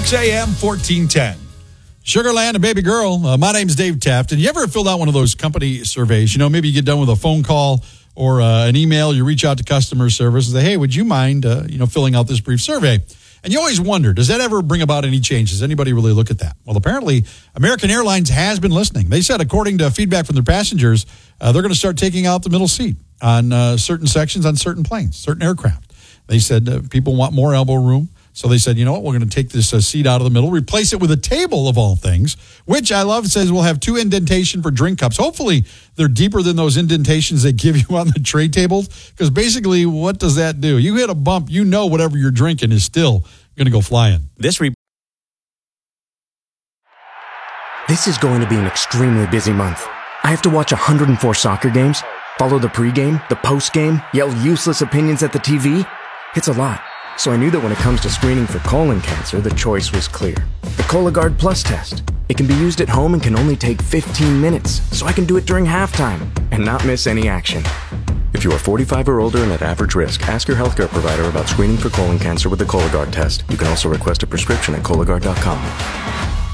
Sports AM 1410. Sugarland and Baby Girl. My name's Dave Taft. And you ever filled out one of those company surveys? You know, maybe you get done with a phone call or an email. You reach out to customer service and say, hey, would you mind, filling out this brief survey? And you always wonder, does that ever bring about any changes? Anybody really look at that? Well, apparently, American Airlines has been listening. They said, according to feedback from their passengers, they're going to start taking out the middle seat on certain sections on certain planes, certain aircraft. They said people want more elbow room. So they said, you know what, we're going to take this seat out of the middle, replace it with a table of all things, which I love. It says we'll have 2 indentation for drink cups. Hopefully, they're deeper than those indentations they give you on the tray tables, because basically, what does that do? You hit a bump, you know whatever you're drinking is still going to go flying. This is going to be an extremely busy month. I have to watch 104 soccer games, follow the pregame, the postgame, yell useless opinions at the TV. It's a lot. So I knew that when it comes to screening for colon cancer, the choice was clear. The Cologuard Plus test. It can be used at home and can only take 15 minutes, so I can do it during halftime and not miss any action. If you are 45 or older and at average risk, ask your healthcare provider about screening for colon cancer with the Cologuard test. You can also request a prescription at Cologuard.com.